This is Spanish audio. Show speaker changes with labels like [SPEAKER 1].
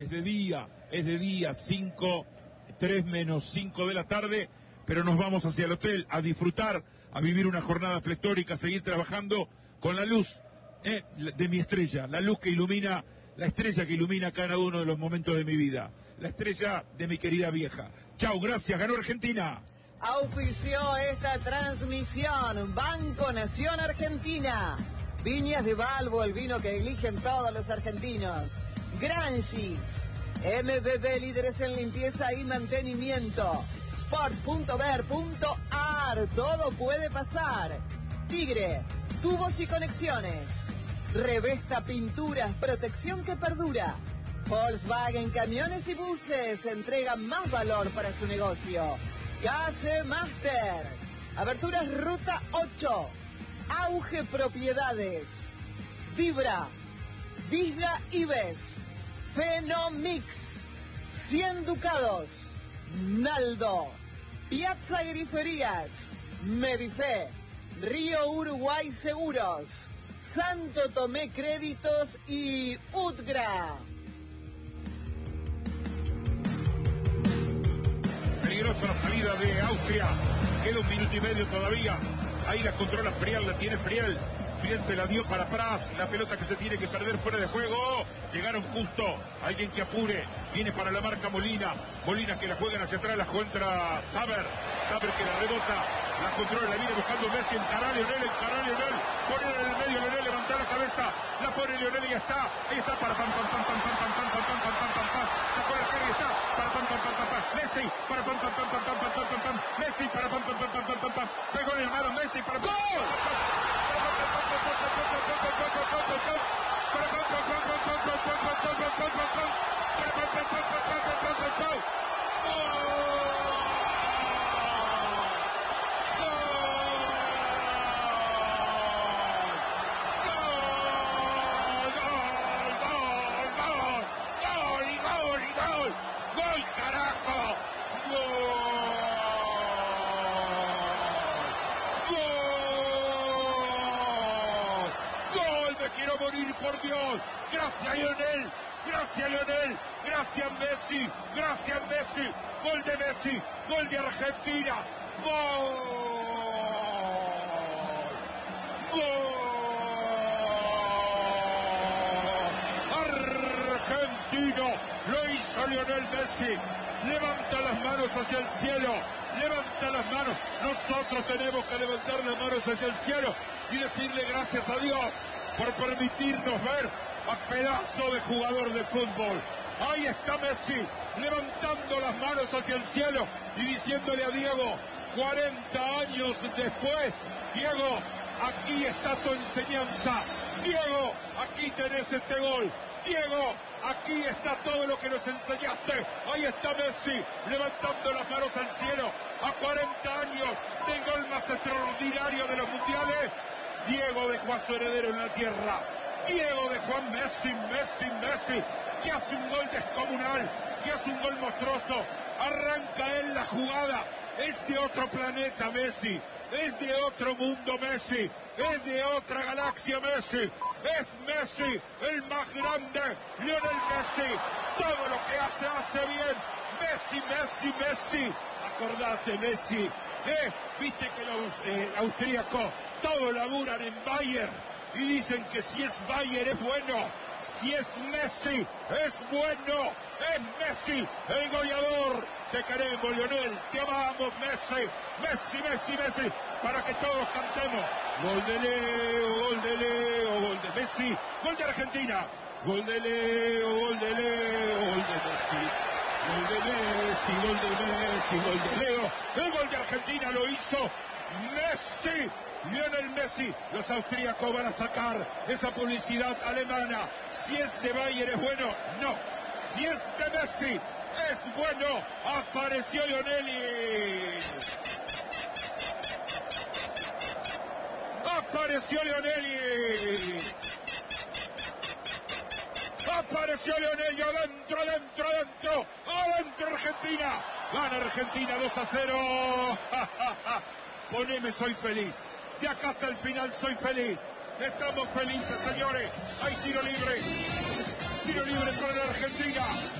[SPEAKER 1] de día, 3 menos 5 de la tarde, pero nos vamos hacia el hotel a disfrutar, a vivir una jornada pletórica, a seguir trabajando con la luz de mi estrella, la luz que ilumina, la estrella que ilumina cada uno de los momentos de mi vida, la estrella de mi querida vieja. Chau, gracias, ganó Argentina.
[SPEAKER 2] Auspició esta transmisión Banco Nación Argentina. Viñas de Balbo, el vino que eligen todos los argentinos. Granchis. MBB, líderes en limpieza y mantenimiento. Sports.ver.ar, todo puede pasar. Tigre, tubos y conexiones. Revesta Pinturas, protección que perdura. Volkswagen Camiones y Buses, entrega más valor para su negocio. Case Master. Aberturas Ruta 8. Auge Propiedades. Vibra Ives. Fenomix. 100 Ducados. Naldo. Piazza Griferías. Medife. Río Uruguay Seguros. Santo Tomé Créditos y Utgra.
[SPEAKER 1] Peligrosa la salida de Austria. Queda 1 minuto y medio todavía. Ahí la controla Friel, la tiene Friel. Friel se la dio para Pras. La pelota que se tiene que perder fuera de juego. Llegaron justo. Alguien que apure. Viene para la marca Molina. Molina que la juegan hacia atrás. La contra Saber. Saber que la rebota. La controla. La viene buscando Messi. Encará a Lionel. Pone en el medio Lionel. Levanta la cabeza. La pone Lionel y ya está. Ahí está para pam. Sacó la cara y está. Para pam. Messi. Para pam. Messi. Para pam. Pegó en el mano Messi. Para ¡gol! ¡Gol, carajo! ¡Gol! ¡Me quiero morir, por Dios! ¡Gracias, Lionel! ¡Gracias, Messi! ¡Gol de Messi! ¡Gol de Argentina! ¡Gol! ¡Argentino! Lo hizo Lionel Messi. Levanta las manos hacia el cielo. Levanta las manos. Nosotros tenemos que levantar las manos hacia el cielo y decirle gracias a Dios por permitirnos ver a pedazo de jugador de fútbol. Ahí está Messi, levantando las manos hacia el cielo y diciéndole a Diego, 40 años después, Diego, aquí está tu enseñanza. Diego, aquí tenés este gol. Diego, aquí está todo lo que nos enseñaste. Ahí está Messi, levantando las manos al cielo. A 40 años del gol más extraordinario de los mundiales. Diego dejó a su heredero en la tierra. Diego dejó a Messi, que hace un gol descomunal, que hace un gol monstruoso. Arranca él la jugada. Es de otro planeta Messi. Es de otro mundo Messi. Es de otra galaxia Messi. Es Messi, el más grande. Lionel Messi. Todo lo que hace bien. Messi. Acordate, Messi. Viste que los austríacos todos laburan en Bayern y dicen que si es Bayern es bueno. Si es Messi, es bueno. Es Messi, el goleador. Te queremos, Lionel. Te amamos, Messi. Messi. Para que todos cantemos. Gol de Leo, gol de Messi. Gol de Argentina. Gol de Leo, gol de Messi. Gol de Leo. El gol de Argentina lo hizo Messi. Lionel Messi. Los austríacos van a sacar esa publicidad alemana. Si es de Bayern es bueno. No. Si es de Messi es bueno. Apareció Lionel y adentro Argentina. Gana Argentina 2-0. Poneme, soy feliz. De acá hasta el final soy feliz. Estamos felices, señores. Hay tiro libre. Tiro libre para la Argentina.